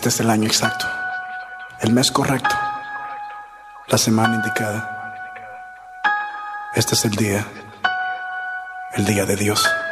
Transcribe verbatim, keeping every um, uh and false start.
Este es el año exacto, el mes correcto, la semana indicada. Este es el día, el día de Dios.